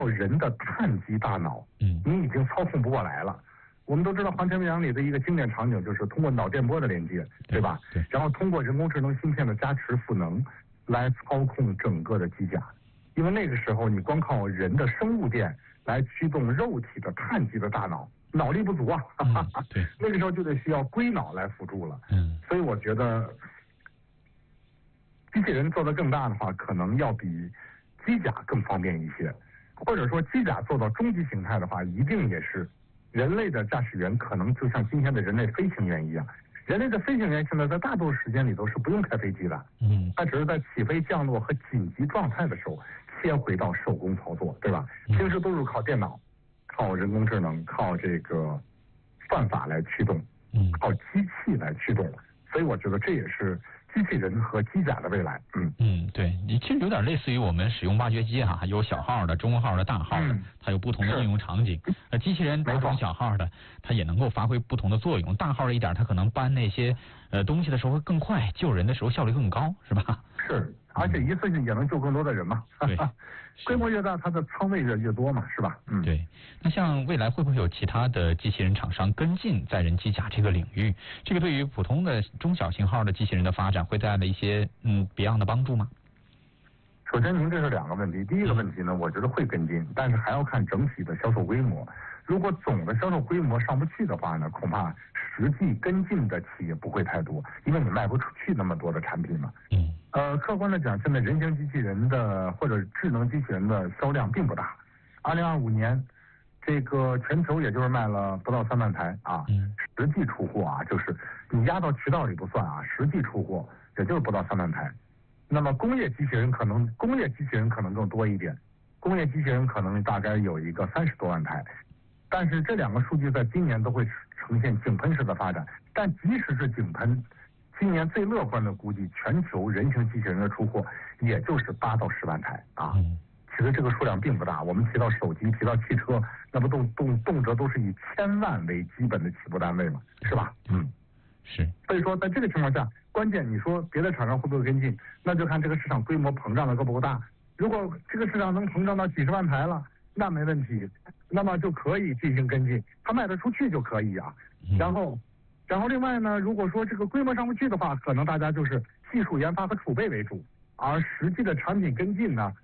人的碳基大脑，你已经操控不过来了。我们都知道《环太平洋》里的一个经典场景就是通过脑电波的连接，对吧？ 对。 然后通过人工智能芯片的加持赋能来操控整个的机甲，因为那个时候你光靠人的生物电来驱动肉体的碳基的大脑，脑力不足啊。 对。 那个时候就得需要硅脑来辅助了。所以我觉得机器人做得更大的话，可能要比机甲更方便一些，或者说机甲做到终极形态的话，一定也是人类的驾驶员可能就像今天的人类飞行员一样。人类的飞行员现在在大多数时间里都是不用开飞机的，他只是在起飞、降落和紧急状态的时候切回到手工操作，对吧？平时都是靠电脑、靠人工智能、靠这个算法来驱动，靠机器来驱动。所以我觉得这也是机器人和机甲的未来。 对，你其实有点类似于我们使用挖掘机哈，有小号的、中号的、大号的，它有不同的应用场景。机器人打通小号的，它也能够发挥不同的作用。大号一点，它可能搬那些东西的时候会更快，救人的时候效率更高，是吧？ 是，而且一次性也能救更多的人嘛。 对， 规模越大，它的仓位越多嘛，是吧？ 对。那像未来会不会有其他的机器人厂商跟进载人机甲这个领域？这个对于普通的中小型号的机器人的发展会带来一些别样的帮助吗？ 首先，您这是两个问题。第一个问题呢，我觉得会跟进，但是还要看整体的销售规模。如果总的销售规模上不去的话呢，恐怕实际跟进的企业不会太多，因为你卖不出去那么多的产品嘛。客观的讲，现在人形机器人的或者智能机器人的销量并不大。2025年，这个全球也就是卖了不到3万台啊。实际出货啊，就是你压到渠道里不算啊，实际出货也就是不到3万台。那么工业机器人可能更多一点，工业机器人可能大概有一个30多万台，但是这两个数据在今年都会呈现井喷式的发展。但即使是井喷，今年最乐观的估计，全球人形机器人的出货也就是8到10万台啊。其实这个数量并不大。我们提到手机，提到汽车，那不动辄都是以1000万为基本的起步单位嘛，是吧？ 是。 所以说，在这个情况下，关键你说别的厂商会不会跟进，那就看这个市场规模膨胀的够不够大。如果这个市场能膨胀到几十万台了，那没问题，那么就可以进行跟进，它卖得出去就可以啊。然后另外呢，如果说这个规模上不去的话，可能大家就是技术研发和储备为主，而实际的产品跟进呢，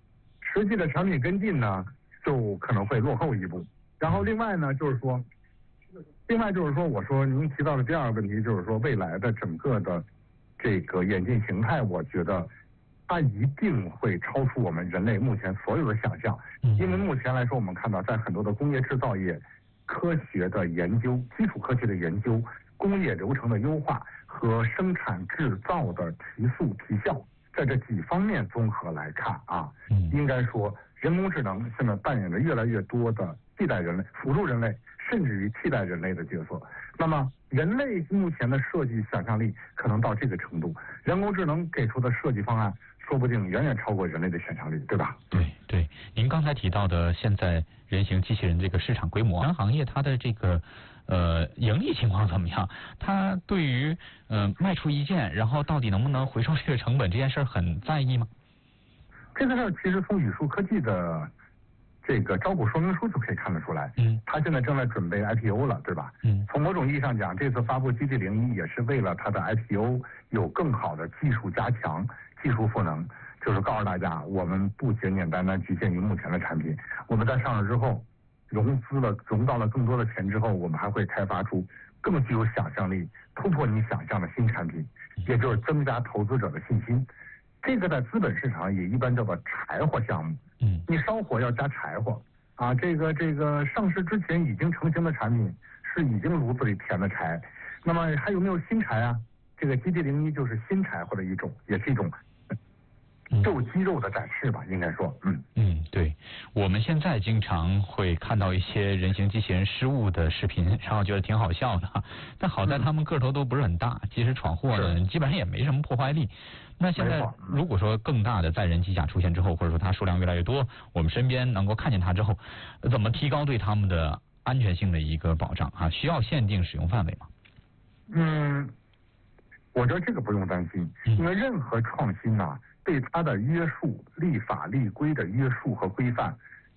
就可能会落后一步。然后另外就是说，我说您提到的第二个问题，就是说未来的整个的这个演进形态，我觉得它一定会超出我们人类目前所有的想象。因为目前来说，我们看到在很多的工业制造业、科学的研究、基础科技的研究、工业流程的优化和生产制造的提速提效，在这几方面综合来看啊，应该说人工智能现在扮演着越来越多的替代人类、辅助人类，甚至于替代人类的角色。那么人类目前的设计想象力可能到这个程度，人工智能给出的设计方案说不定远远超过人类的想象力，对吧？ 对，您刚才提到的现在人形机器人这个市场规模，行业它的这个盈利情况怎么样？它对于卖出一件，然后到底能不能回收这个成本这件事很在意吗？ 这个事儿其实从宇树科技的这个招股说明书就可以看得出来。他现在正在准备 IPO 了，对吧？从某种意义上讲，这次发布 GT01也是为了它的 IPO 有更好的技术加强、技术赋能，就是告诉大家，我们不简简单单局限于目前的产品，我们在上市之后融到了更多的钱之后，我们还会开发出更具有想象力、突破你想象的新产品，也就是增加投资者的信心。这个在资本市场也一般叫做柴火项目。你烧火要加柴火啊，这个上市之前已经成型的产品是已经炉子里填的柴，那么还有没有新柴啊？这个 GT01就是新柴火的一种，也是一种肉肌肉的展示吧，应该说。 对，我们现在经常会看到一些人形机器人失误的视频，然后觉得挺好笑的，但好在他们个头都不是很大，即使闯祸呢，基本上也没什么破坏力。那现在如果说更大的载人机甲出现之后，或者说它数量越来越多，我们身边能够看见它之后，怎么提高对他们的安全性的一个保障啊？需要限定使用范围吗？ 我觉得这个不用担心，因为任何创新对它的约束、立法立规的约束和规范，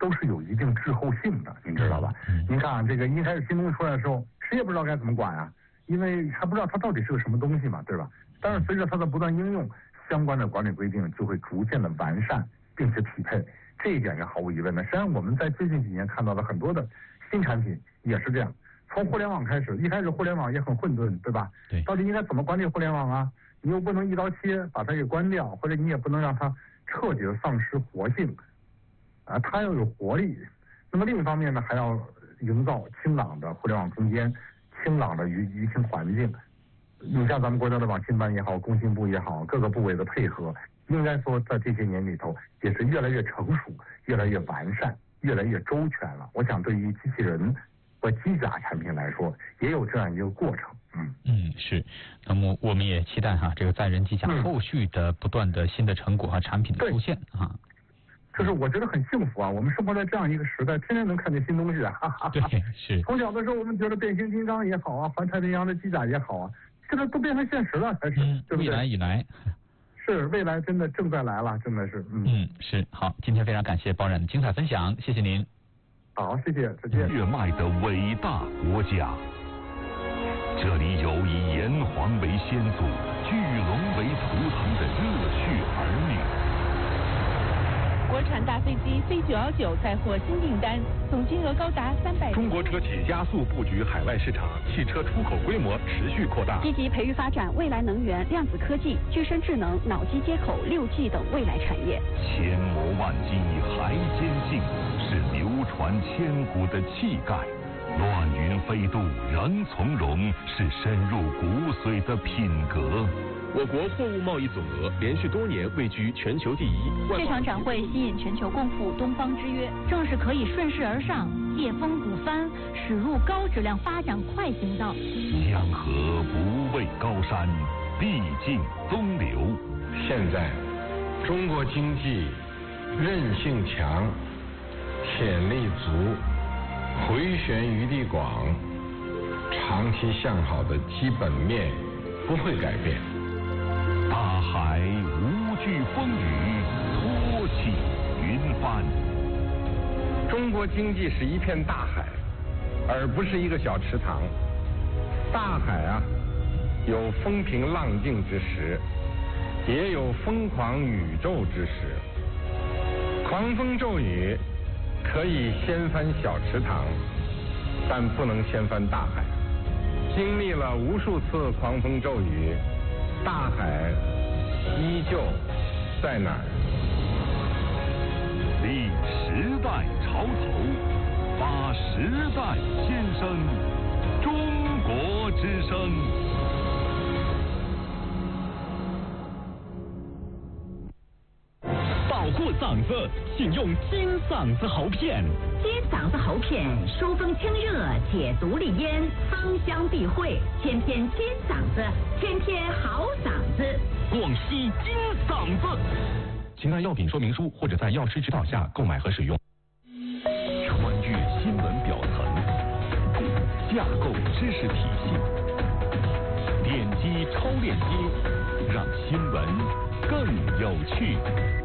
都是有一定滞后性的，您知道吧？您看啊，这个一开始新东西出来的时候，谁也不知道该怎么管啊，因为还不知道它到底是个什么东西嘛，对吧？但是随着它的不断应用，相关的管理规定就会逐渐的完善并且匹配，这一点是毫无疑问的。实际上我们在最近几年看到的很多的新产品也是这样，从互联网开始，一开始互联网也很混沌，对吧？ 对。 到底应该怎么管理互联网啊？你又不能一刀切把它给关掉，或者你也不能让它彻底的丧失活性，啊，它要有活力。那么另一方面呢，还要营造清朗的互联网空间，清朗的舆情环境。你像咱们国家的网信办也好，工信部也好，各个部委的配合，应该说在这些年里头也是越来越成熟，越来越完善，越来越周全了。我想对于机器人和机甲产品来说，也有这样一个过程。 是。那么我们也期待这个载人机甲后续的不断的新的成果和产品的出现啊。 就是我觉得很幸福啊，我们生活在这样一个时代，天天能看见新东西啊。 对，是。 从小的时候我们觉得变形金刚也好啊，环太平洋的机甲也好啊，现在都变成现实了，才是，对不对？ 未来已来。 是，未来真的正在来了，真的是。 是。好，今天非常感谢包冉的精彩分享，谢谢您。 好，谢谢，再见。 血脉的伟大国家，这里有以炎黄为先祖、巨龙为图腾的热血儿女。 国产大飞机C919再获新订单，总金额高达300。 中国车企加速布局海外市场，汽车出口规模持续扩大， 积极培育发展未来能源、量子科技、具身智能、脑机接口、6G 等未来产业。 千磨万击还坚劲，是流传千古的气概。乱云飞渡仍从容，是深入骨髓的品格。 我国货物贸易总额连续多年位居全球第一。 这场展会吸引全球共赴东方之约，正是可以顺势而上，借风鼓帆，驶入高质量发展快行道。 江河不畏高山，必尽东流。 现在，中国经济韧性强，潜力足，回旋余地广，长期向好的基本面不会改变。 大海无惧风雨，托起云帆。 中国经济是一片大海，而不是一个小池塘。大海啊，有风平浪静之时，也有疯狂宇宙之时。狂风骤雨可以掀翻小池塘，但不能掀翻大海。经历了无数次狂风骤雨，大海依旧在哪儿？ 立时代潮头，发时代先声，中国之声。 保护嗓子，请用金嗓子喉片。 金嗓子喉片，疏风清热，解毒利咽，芳香避秽，天天金嗓子，天天好嗓子。 广西金嗓子。请按药品说明书或者在药师指导下购买和使用。 穿越新闻表层，架构知识体系，点击超链接，让新闻更有趣。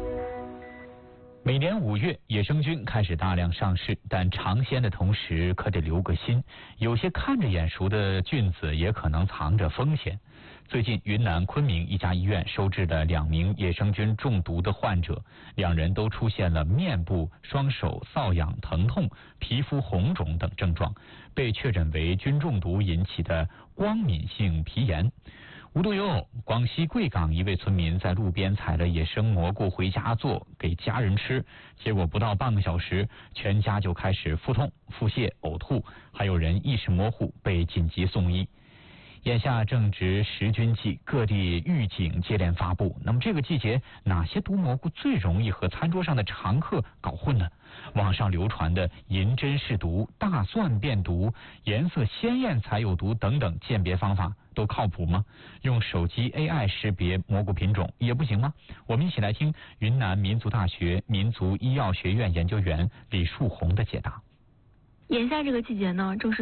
每年5月，野生菌开始大量上市，但尝鲜的同时可得留个心，有些看着眼熟的菌子也可能藏着风险。最近，云南昆明一家医院收治了2名野生菌中毒的患者，2人都出现了面部、双手瘙痒、疼痛、皮肤红肿等症状，被确诊为菌中毒引起的光敏性皮炎。无独有偶，广西贵港一位村民在路边采了野生蘑菇回家做给家人吃，结果不到半个小时，全家就开始腹痛、腹泻、呕吐，还有人意识模糊，被紧急送医。眼下正值食菌季，各地预警接连发布。那么这个季节，哪些毒蘑菇最容易和餐桌上的常客搞混呢？网上流传的银针是毒、大蒜变毒、颜色鲜艳才有毒等等鉴别方法都靠谱吗？用手机 AI 识别蘑菇品种也不行吗？我们一起来听云南民族大学民族医药学院研究员李树红的解答。 眼下这个季节呢，正是